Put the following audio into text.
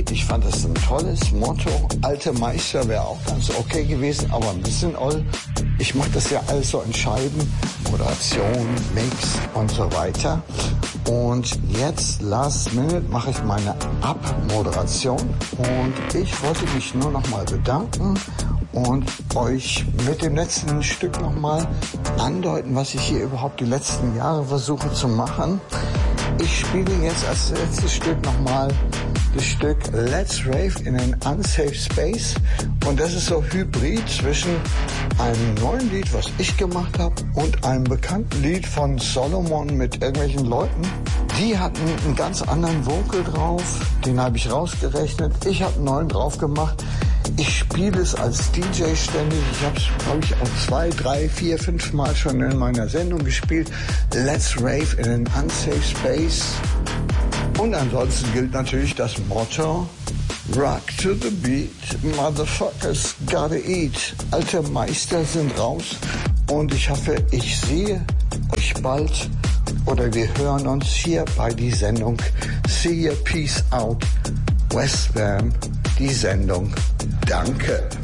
Lied. Ich fand das ein tolles Motto. Alte Meister wäre auch ganz okay gewesen, aber ein bisschen oll. Ich mache das ja alles so in Scheiben, Moderation, Mix und so weiter. Und jetzt, last minute, mache ich meine Abmoderation. Und ich wollte mich nur nochmal bedanken und euch mit dem letzten Stück nochmal andeuten, was ich hier überhaupt die letzten Jahre versuche zu machen. Ich spiele jetzt als letztes Stück nochmal das Stück Let's Rave in an Unsafe Space. Und das ist so hybrid zwischen einem neuen Lied, was ich gemacht habe, und einem bekannten Lied von Solomon mit irgendwelchen Leuten. Die hatten einen ganz anderen Vocal drauf, den habe ich rausgerechnet. Ich habe einen neuen drauf gemacht. Ich spiele es als DJ ständig. Ich habe es, glaube ich, auch 2, 3, 4, 5 Mal schon in meiner Sendung gespielt. Let's Rave in an Unsafe Space. Und ansonsten gilt natürlich das Motto: Rock to the beat, motherfuckers gotta eat. Alte Meister sind raus und ich hoffe, ich sehe euch bald oder wir hören uns hier bei die Sendung See You, Peace Out, Westbam, die Sendung. Danke.